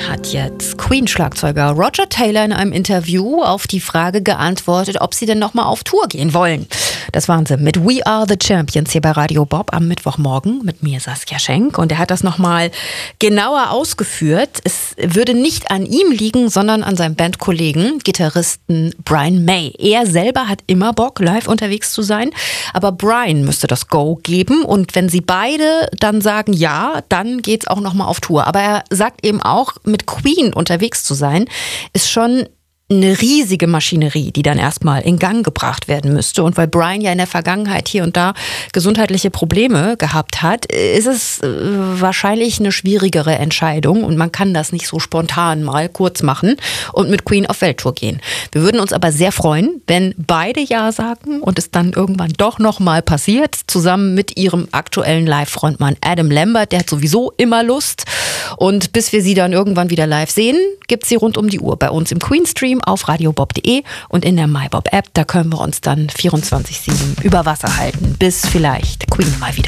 hat jetzt Queen-Schlagzeuger Roger Taylor in einem Interview auf die Frage geantwortet, ob sie denn nochmal auf Tour gehen wollen. Das waren sie mit We Are The Champions hier bei Radio Bob am Mittwochmorgen mit mir, Saskia Schenk. Und er hat das nochmal genauer ausgeführt. Es würde nicht an ihm liegen, sondern an seinem Bandkollegen, Gitarristen Brian May. Er selber hat immer Bock, live unterwegs zu sein. Aber Brian müsste das Go geben. Und wenn sie beide dann sagen ja, dann geht's auch nochmal auf Tour. Aber er sagt eben auch, mit Queen unterwegs zu sein, ist schon eine riesige Maschinerie, die dann erstmal in Gang gebracht werden müsste. Und weil Brian ja in der Vergangenheit hier und da gesundheitliche Probleme gehabt hat, ist es wahrscheinlich eine schwierigere Entscheidung. Und man kann das nicht so spontan mal kurz machen und mit Queen auf Welttour gehen. Wir würden uns aber sehr freuen, wenn beide Ja sagen und es dann irgendwann doch nochmal passiert, zusammen mit ihrem aktuellen Live-Frontmann Adam Lambert. Der hat sowieso immer Lust. Und bis wir sie dann irgendwann wieder live sehen, gibt's sie rund um die Uhr bei uns im Queen-Stream auf radiobob.de und in der MyBob-App. Da können wir uns dann 24/7 über Wasser halten, bis vielleicht Queen mal wieder